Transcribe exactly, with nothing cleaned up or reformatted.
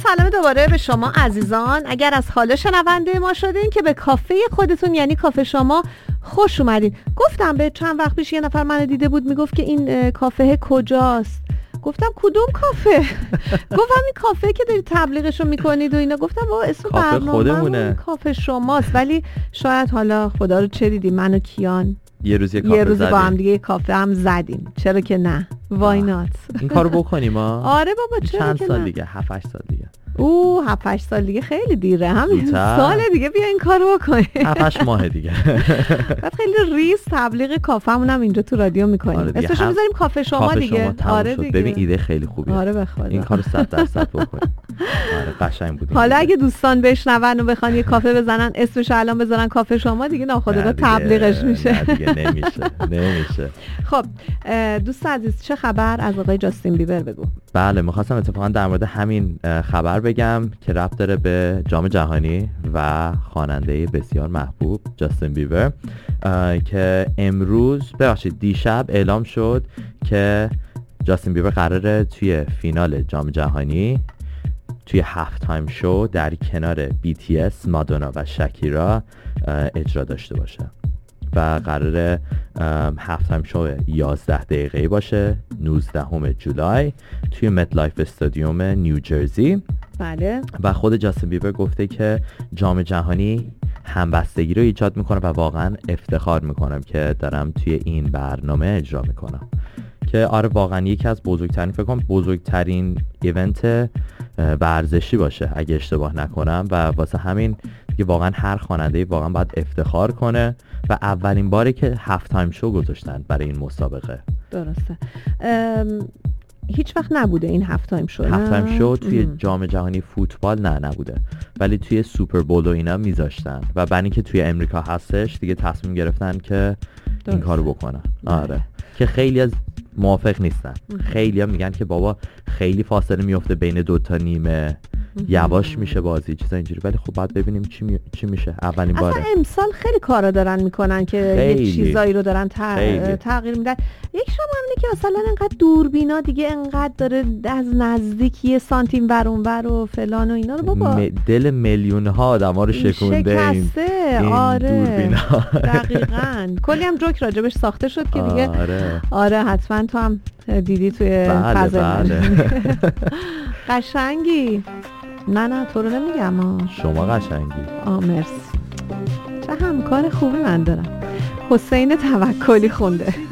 سلام دوباره به شما عزیزان. اگر از حالا شنونده ما شدین که به کافه خودتون یعنی کافه شما خوش اومدین. گفتم به چند وقت پیش یه نفر منو دیده بود میگفت که این کافه کجاست. گفتم کدوم کافه؟ گفتم این کافه که دارید تبلیغشو میکنید و اینا. گفتم با اسم برنامه کافه شماست، ولی شاید حالا خدا رو چه دیدی من و کیان یه روزی کافه یه روزی زدیم. با هم دیگه کافه هم زدیم، چرا که نه؟ وای نات. این کارو بکنیم ها. آره بابا چرا چند که سال نه؟ دیگه هفت هشت سال دیگه. او هفت هشت سال دیگه خیلی دیره، همین زودتر. سال دیگه بیا این کارو بکنیم. هفت هشت ماه دیگه. بعد خیلی ریز تبلیغ کافه‌مون هم اینجا تو رادیو میکنیم. آره دیگه. اسمشو هم- میذاریم کافه شما کافه دیگه. شما تموم آره شد. دیگه. ببین ایده خیلی خوبیه. آره بخدا. این کارو صد درصد بکنیم. آره قشنگ بود. حالا اگه دوستان بشنون و بخوان یه کافه بزنن اسمش الان بذارن کافه شما دیگه ناخودآگاه تبلیغش میشه. نه دیگه نمیشه. نمیشه. خب اه، دوست عزیز چه خبر از آقای جاستین بیبر بگو. بله میخواستم اتفاقا در مورد همین اه، خبر بگم که ربط داره به جام جهانی و خواننده بسیار محبوب جاستین بیبر اه، که امروز ببخشید دیشب اعلام شد که جاستین بیبر قراره توی فینال جام جهانی توی هفت تایم شو در کنار بی تی اس، مادونا و شکیرا اه، اجرا داشته باشه و قراره هفت تایم شو یازده دقیقه‌ای باشه نوزدهم جولای توی مت لایف استادیوم نیوجرسی. بله. و خود جاستین بیبر گفته که جام جهانی همبستگی رو ایجاد میکنه و واقعا افتخار میکنم که دارم توی این برنامه اجرا میکنم. که آره واقعا یکی از بزرگترین فکر کنم بزرگترین ایونت ورزشی باشه اگه اشتباه نکنم و واسه همین دیگه واقعا هر خواننده‌ای واقعا باید افتخار کنه و اولین باره که هفت تایم شو گذاشتن برای این مسابقه. درسته. ام، هیچ وقت نبوده این هفت تایم شو. هفت تایم شو توی ام. جام جهانی فوتبال نه نبوده، ولی توی سوپر بول و اینا میذاشتن و بعد اینکه توی امریکا هستش دیگه تصمیم گرفتن که درسته. این کارو بکنن. آره که خیلی از موافق نیستن. خیلی هم میگن که بابا خیلی فاصله میفته بین دوتا نیمه، یواش میشه بازی چیزا اینجوری، ولی خب بعد ببینیم چی, می... چی میشه. اولین باره اصلا امسال خیلی کارا دارن میکنن که خیلی. یه چیزایی رو دارن تغ... تغییر میدن. یک شما همینه که مثلا انقدر دوربینا دیگه انقدر داره از نزدیکی یه سانتیم ور اون ور و فلان و اینا رو بابا م... دل میلیون ها آدما رو شکونده این, شکسته. این آره دوربینا. دقیقاً کلی هم جوک راجبش ساخته شد که دیگه آره, آره حتما تو هم دیدی توی بله فضا. بله. قشنگی. نه نه تو رو نمیگم ها. شما قشنگی. آه مرسی. چه همکار خوبی من دارم. حسین توکلی خونده.